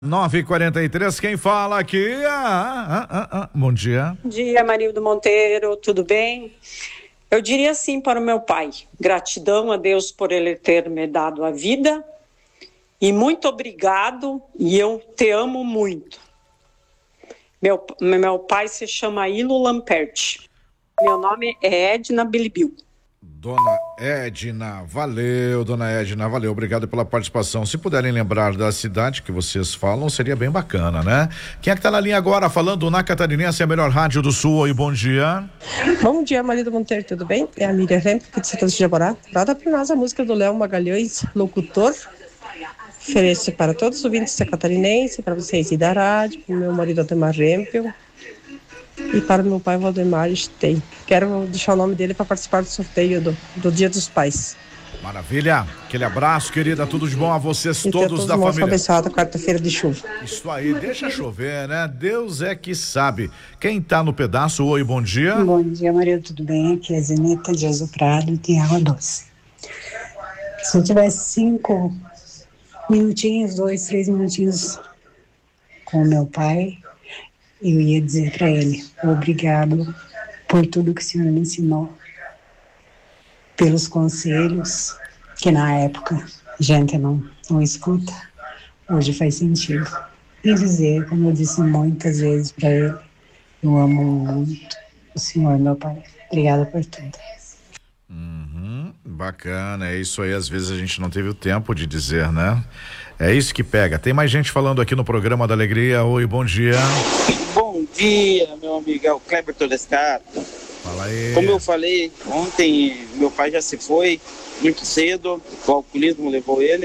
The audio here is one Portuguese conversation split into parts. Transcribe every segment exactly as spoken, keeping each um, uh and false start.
nove e quarenta e três, quem fala aqui? Ah, ah, ah, ah. Bom dia. Bom dia, Marildo Monteiro, tudo bem? Eu diria assim para o meu pai: gratidão a Deus por ele ter me dado a vida e muito obrigado, e eu te amo muito. Meu, meu pai se chama Ilo Lamperti. Meu nome é Edna Bilibil. Dona Edna, valeu, dona Edna, valeu, obrigado pela participação. Se puderem lembrar da cidade que vocês falam, seria bem bacana, né? Quem é que tá na linha agora, falando na Catarinense, a melhor rádio do Sul? Oi, bom dia. Bom dia, Marildo Monteiro, tudo bem? É a Miriam Remp, aqui de Santa Luzia de Jaborá. Roda para nós a música do Léo Magalhães, locutor. Ofereço para todos os ouvintes da Catarinense, para vocês e da rádio, para o meu marido Ademar Rempel e para o meu pai Valdemar Stein. Quero deixar o nome dele para participar do sorteio do, do Dia dos Pais. Maravilha, aquele abraço, querida, tudo de bom a vocês e todos, todos da família. Abençoada quarta-feira de chuva. Isso aí, deixa chover, né? Deus é que sabe. Quem tá no pedaço, oi, bom dia. Bom dia, Maria, tudo bem? Aqui é a Zenita de Azul Prado, tem água doce. Se eu tivesse cinco minutinhos, dois, três minutinhos com o meu pai, eu ia dizer para ele: obrigado por tudo que o senhor me ensinou, pelos conselhos que na época a gente não, não escuta, hoje faz sentido. E dizer, como eu disse muitas vezes para ele, eu amo muito o senhor, meu pai. Obrigada por tudo. Uhum, bacana, é isso aí, às vezes a gente não teve o tempo de dizer, né? É isso que pega. Tem mais gente falando aqui no programa da Alegria. Oi, bom dia. Bom dia, meu amigo, é o Kleber Todescato. Fala aí. Como eu falei, ontem meu pai já se foi muito cedo, o alcoolismo levou ele.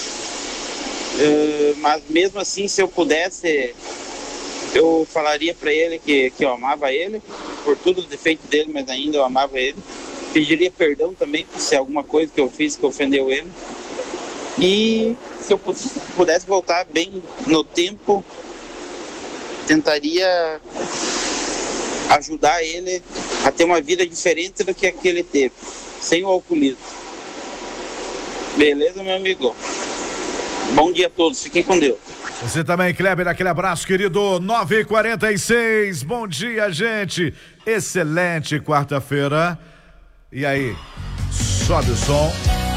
Uh, mas mesmo assim, se eu pudesse, eu falaria para ele que, que eu amava ele, por tudo o defeito dele, mas ainda eu amava ele. Pediria perdão também se alguma coisa que eu fiz que ofendeu ele. E se eu pudesse voltar bem no tempo, tentaria ajudar ele a ter uma vida diferente do que a que ele teve, sem o alcoolismo. Beleza, meu amigo? Bom dia a todos, fiquem com Deus. Você também, Kleber, aquele abraço, querido. nove e quarenta e seis, bom dia, gente. Excelente quarta-feira. E aí, sobe o som.